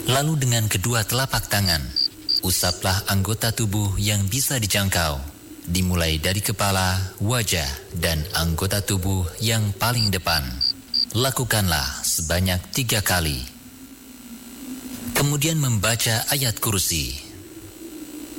Lalu dengan kedua telapak tangan, usaplah anggota tubuh yang bisa dijangkau, dimulai dari kepala, wajah, dan anggota tubuh yang paling depan. Lakukanlah sebanyak 3 kali. Kemudian membaca ayat kursi.